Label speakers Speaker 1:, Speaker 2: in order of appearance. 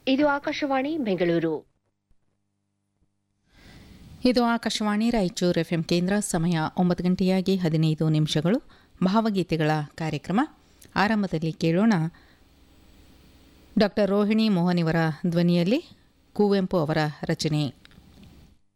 Speaker 1: ಇದು ಆಕಾಶವಾಣಿ ಬೆಂಗಳೂರು.
Speaker 2: ಇದು ಆಕಾಶವಾಣಿ ರಾಯಚೂರು ಎಫ್ಎಂ ಕೇಂದ್ರ. ಸಮಯ 9:15 ಭಾವಗೀತೆಗಳ ಕಾರ್ಯಕ್ರಮ. ಆರಂಭದಲ್ಲಿ ಕೇಳೋಣ ಡಾ ರೋಹಿಣಿ ಮೋಹನ್ ಇವರ ಧ್ವನಿಯಲ್ಲಿ ಕುವೆಂಪು ಅವರ ರಚನೆ.